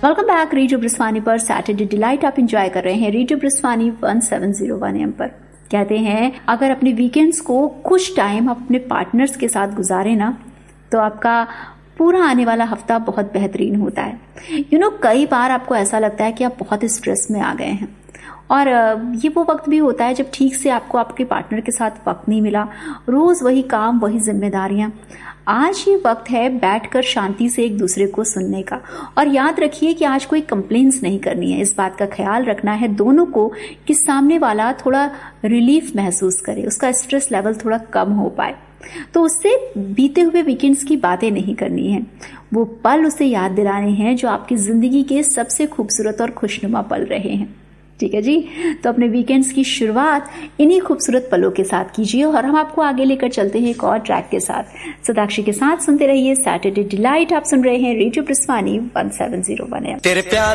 Welcome back radio ब्रिस्वानी पर Saturday delight आप enjoy कर रहे हैं रेडियो ब्रिस्वानी 1701 AM पर। कहते हैं अगर अपने वीकेंड्स को कुछ टाइम आप अपने पार्टनर्स के साथ गुजारे ना तो आपका पूरा आने वाला हफ्ता बहुत बेहतरीन होता है। कई बार आपको ऐसा लगता है कि आप बहुत स्ट्रेस में आ गए हैं और ये वो वक्त भी होता है जब ठीक से आपको आपके पार्टनर के साथ वक्त नहीं मिला, रोज वही काम वही जिम्मेदारियां। आज ये वक्त है बैठकर शांति से एक दूसरे को सुनने का। और याद रखिए कि आज कोई कंप्लेंट्स नहीं करनी है। इस बात का ख्याल रखना है दोनों को कि सामने वाला थोड़ा रिलीफ महसूस करे, उसका स्ट्रेस लेवल थोड़ा कम हो पाए। तो उससे बीते हुए वीकेंड्स की बातें नहीं करनी है, वो पल उसे याद दिलाने हैं जो आपकी जिंदगी के सबसे खूबसूरत और खुशनुमा पल रहे हैं। ठीक है जी, तो अपने वीकेंड्स की शुरुआत इन्हीं खूबसूरत पलों के साथ कीजिए और हम आपको आगे लेकर चलते हैं एक और ट्रैक के साथ। सदाक्षी के साथ सुनते रहिए सैटरडे डिलाइट। आप सुन रहे हैं रेडियो ब्रिस्वानी 1701 AM। तेरे प्यार